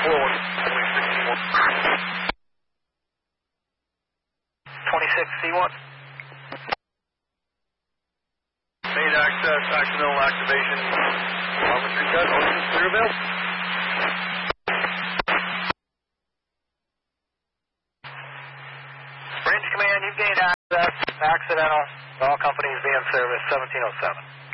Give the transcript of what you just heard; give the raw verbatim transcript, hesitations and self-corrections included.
twenty-six C one. Main access, accidental activation. Officer cut, ocean clear bill. Range Command, you've gained access. Accidental. All companies be in service, seventeen oh seven.